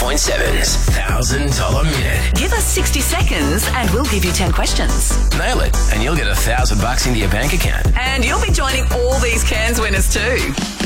101.7's $1,000 minute. Give us 60 seconds and we'll give you 10 questions. Nail it, and you'll get $1,000 into your bank account. And you'll be joining all these Cairns winners too.